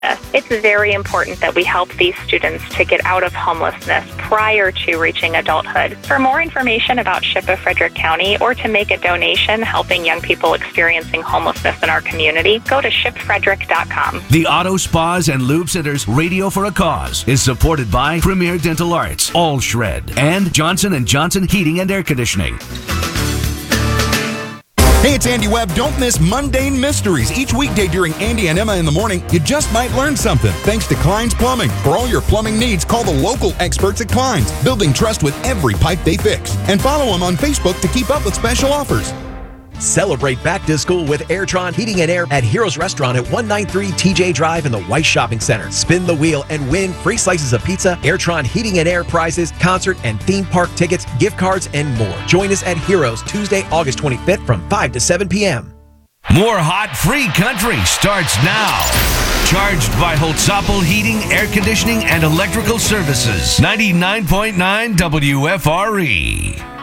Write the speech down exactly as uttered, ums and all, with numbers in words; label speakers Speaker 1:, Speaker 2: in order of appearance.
Speaker 1: It's very important that we help these students to get out of homelessness prior to reaching adulthood. For more information about SHIP of Frederick County or to make a donation helping young people experiencing homelessness in our community, go to ship frederick dot com.
Speaker 2: The Auto Spas and Lube Centers Radio for a Cause is supported by Premier Dental Arts, All Shred, and Johnson and Johnson Heating and Air Conditioning.
Speaker 3: Hey, it's Andy Webb. Don't miss Mundane Mysteries. Each weekday during Andy and Emma in the morning, you just might learn something. Thanks to Klein's Plumbing. For all your plumbing needs, call the local experts at Klein's, building trust with every pipe they fix. And follow them on Facebook to keep up with special offers.
Speaker 4: Celebrate back to school with Airtron Heating and Air at Heroes Restaurant at one ninety-three T J Drive in the Weiss Shopping Center. Spin the wheel and win free slices of pizza, Airtron Heating and Air prizes, concert and theme park tickets, gift cards, and more. Join us at Heroes Tuesday, August twenty-fifth from five to seven p.m.
Speaker 2: More hot free country starts now. Charged by Holtzapfel Heating, Air Conditioning, and Electrical Services. ninety-nine point nine W F R E.